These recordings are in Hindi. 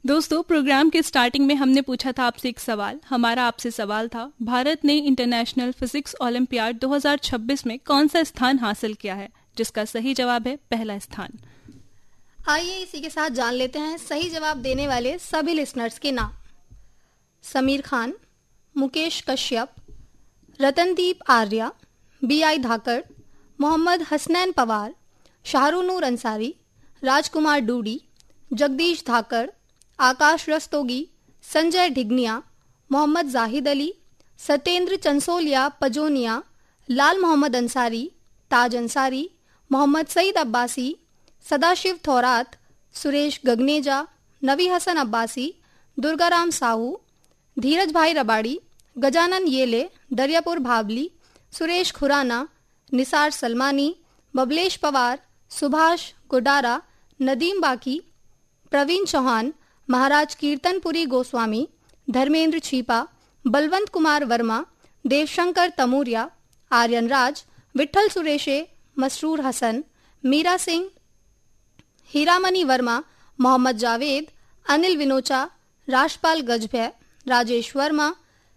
दोस्तों, प्रोग्राम के स्टार्टिंग में हमने पूछा था आपसे एक सवाल। हमारा आपसे सवाल था, भारत ने इंटरनेशनल फिजिक्स ओलंपियाड 2026 में कौन सा स्थान हासिल किया है? जिसका सही जवाब है पहला स्थान। आइए इसी के साथ जान लेते हैं सही जवाब देने वाले सभी लिसनर्स के नाम। समीर खान, मुकेश कश्यप, रतनदीप आर्या, BI धाकड़, मोहम्मद हसनैन पवार, शाहरुनूर अंसारी, राजकुमार डूडी, जगदीश धाकड़, आकाश रस्तोगी, संजय ढिगनिया, मोहम्मद जाहिद अली, सत्येंद्र चंसोलिया पजोनिया, लाल मोहम्मद अंसारी, ताज अंसारी, मोहम्मद सईद अब्बासी, सदाशिव थौरात, सुरेश गगनेजा, नवी हसन अब्बासी, दुर्गाराम साहू, धीरज भाई रबाड़ी, गजानन येले, दरियापुर भावली, सुरेश खुराना, निसार सलमानी, बबलेश पवार, सुभाष गुडारा, नदीम बाकी, प्रवीण चौहान, महाराज कीर्तनपुरी गोस्वामी, धर्मेंद्र छीपा, बलवंत कुमार वर्मा, देवशंकर तमूरिया, आर्यन राज, विठल सुरेशे, मसरूर हसन, मीरा सिंह, हीरामणि वर्मा, मोहम्मद जावेद, अनिल विनोचा, राजपाल गजभय, राजेश वर्मा,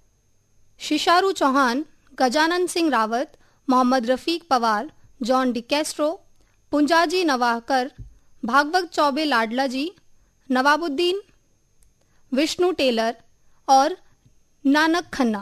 शिशारू चौहान, गजानन सिंह रावत, मोहम्मद रफीक पवार, जॉन डिकेस्ट्रो, पुंजाजी नवाकर, भागवत चौबे लाडला जी, नवाबुद्दीन, विष्णु टेलर और नानक खन्ना।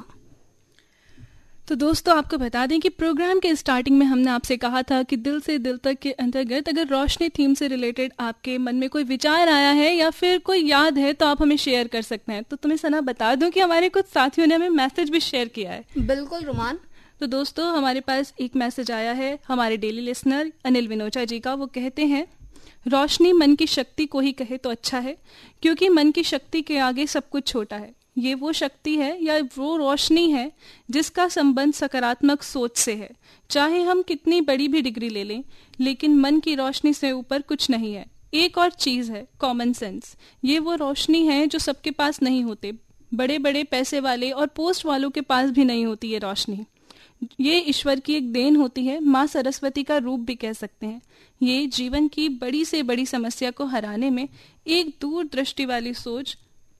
तो दोस्तों, आपको बता दें कि प्रोग्राम के स्टार्टिंग में हमने आपसे कहा था कि दिल से दिल तक के अंतर्गत अगर रोशनी थीम से रिलेटेड आपके मन में कोई विचार आया है या फिर कोई याद है तो आप हमें शेयर कर सकते हैं। तो तुम्हें सना बता दूं कि हमारे कुछ साथियों ने हमें मैसेज भी शेयर किया है। बिल्कुल रुमान। तो दोस्तों, हमारे पास एक मैसेज आया है हमारे डेली लिसनर अनिल विनोचा जी का। वो कहते हैं, रोशनी मन की शक्ति को ही कहे तो अच्छा है, क्योंकि मन की शक्ति के आगे सब कुछ छोटा है। ये वो शक्ति है या वो रोशनी है जिसका संबंध सकारात्मक सोच से है। चाहे हम कितनी बड़ी भी डिग्री ले लें, लेकिन मन की रोशनी से ऊपर कुछ नहीं है। एक और चीज है, कॉमन सेंस। ये वो रोशनी है जो सबके पास नहीं होते। बड़े बड़े पैसे वाले और पोस्ट वालों के पास भी नहीं होती ये रोशनी। ये ईश्वर की एक देन होती है, माँ सरस्वती का रूप भी कह सकते हैं। ये जीवन की बड़ी से बड़ी समस्या को हराने में एक दूरदृष्टि वाली सोच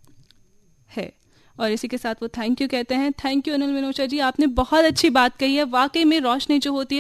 है। और इसी के साथ वो थैंक यू कहते हैं। थैंक यू अनिल विनोचा जी, आपने बहुत अच्छी बात कही है। वाकई में रोशनी जो होती है